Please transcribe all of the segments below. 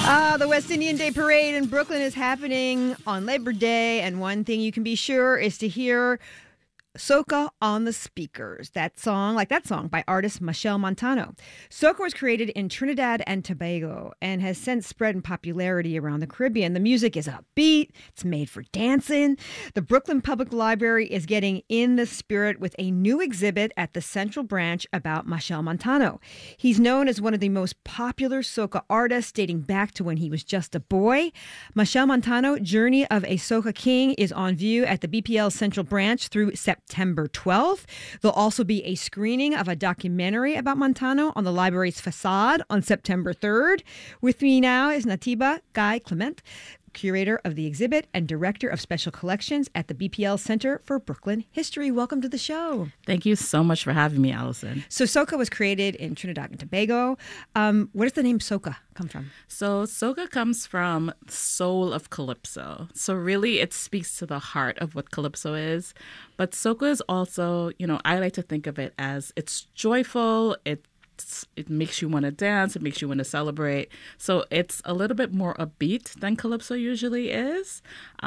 The West Indian Day Parade in Brooklyn is happening on Labor Day, and one thing you can be sure is to hear Soca on the Speakers. That song by artist Machel Montano. Soca was created in Trinidad and Tobago and has since spread in popularity around the Caribbean. The music is upbeat. It's made for dancing. The Brooklyn Public Library is getting in the spirit with a new exhibit at the Central Branch about Machel Montano. He's known as one of the most popular soca artists dating back to when he was just a boy. Machel Montano, Journey of a Soca King, is on view at the BPL Central Branch through September 12th. There'll also be a screening of a documentary about Montano on the library's facade on September 3rd. With me now is Natiba Guy Clement, curator of the exhibit and director of special collections at the BPL Center for Brooklyn History. Welcome to the show. Thank you so much for having me, Allison. So soca was created in Trinidad and Tobago. Where does the name soca come from? So soca comes from soul of calypso. So really it speaks to the heart of what calypso is. But soca is also, I like to think of it as it's joyful, it makes you want to dance. It makes you want to celebrate. So it's a little bit more upbeat than calypso usually is.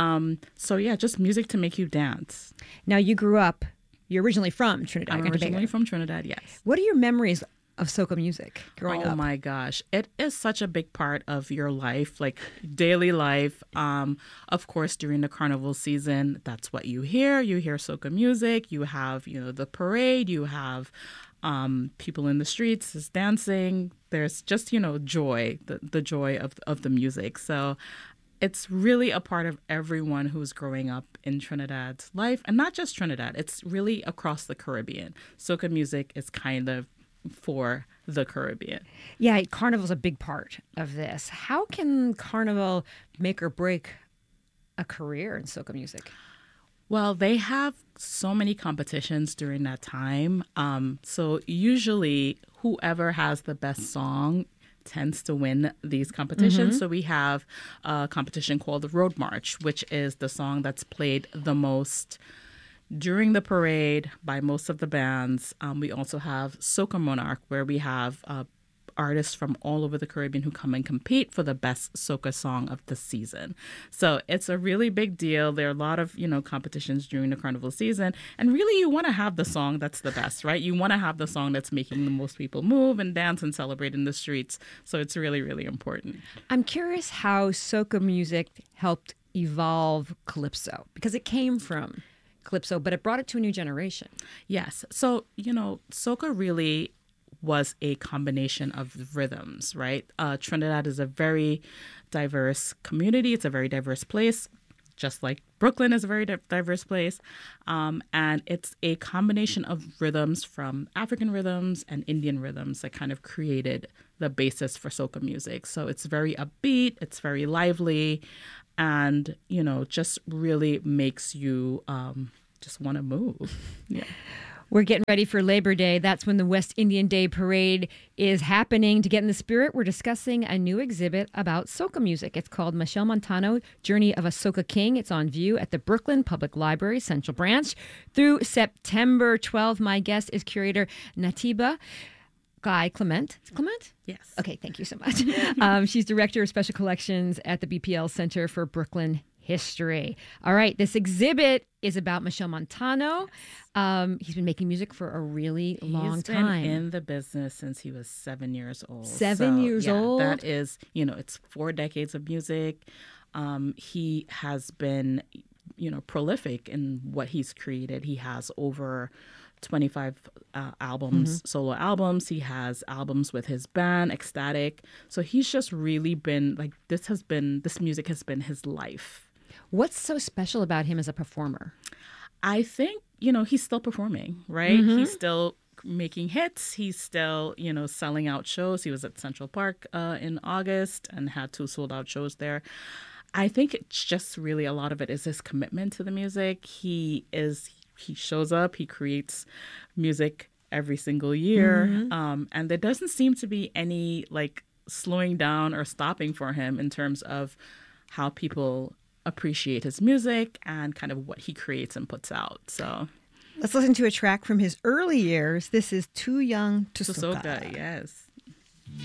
Just music to make you dance. Now, you're originally from Trinidad and Tobago. I'm originally from Trinidad, yes. What are your memories of soca music growing up? Oh my gosh. It is such a big part of your life, like daily life. Of course, during the carnival season, that's what you hear. You hear soca music. You have, the parade. You have people in the streets is dancing. There's just, joy, the joy of the music. So it's really a part of everyone who's growing up in Trinidad's life. And not just Trinidad. It's really across the Caribbean. Soca music is kind of for the Caribbean. Yeah, Carnival's a big part of this. How can Carnival make or break a career in soca music? Well, they have so many competitions during that time. So usually whoever has the best song tends to win these competitions. Mm-hmm. So we have a competition called the Road March, which is the song that's played the most during the parade by most of the bands. We also have Soca Monarch, where we have artists from all over the Caribbean who come and compete for the best soca song of the season. So it's a really big deal. There are a lot of, competitions during the carnival season. And really, you want to have the song that's the best, right? You want to have the song that's making the most people move and dance and celebrate in the streets. So it's really, really important. I'm curious how soca music helped evolve calypso, because it came from calypso, but it brought it to a new generation. Yes. So, soca really was a combination of rhythms, right? Trinidad is a very diverse community. It's a very diverse place, just like Brooklyn is a very diverse place. And it's a combination of rhythms from African rhythms and Indian rhythms that kind of created the basis for soca music. So it's very upbeat, it's very lively, and, just really makes you just want to move. Yeah. We're getting ready for Labor Day. That's when the West Indian Day Parade is happening. To get in the spirit, we're discussing a new exhibit about soca music. It's called Machel Montano, Journey of a Soca King. It's on view at the Brooklyn Public Library, Central Branch, through September 12th. My guest is curator Natiba Guy Clement. Clement? Yes. Okay, thank you so much. She's director of special collections at the BPL Center for Brooklyn History. All right, this exhibit is about Machel Montano. He's been making music for a really long time. He's been in the business since he was 7 years old. 7 years old? That is, it's 4 decades of music. He has been, prolific in what he's created. He has over 25 albums, solo albums. He has albums with his band, Ecstatic. So he's just really been, this music has been his life. What's so special about him as a performer? I think, he's still performing, right? Mm-hmm. He's still making hits. He's still, selling out shows. He was at Central Park in August and had 2 sold out shows there. I think it's just really a lot of it is his commitment to the music. He shows up, he creates music every single year. Mm-hmm. And there doesn't seem to be any slowing down or stopping for him in terms of how people appreciate his music and kind of what he creates and puts out. So let's listen to a track from his early years. This is Too Young to Soca. Yes.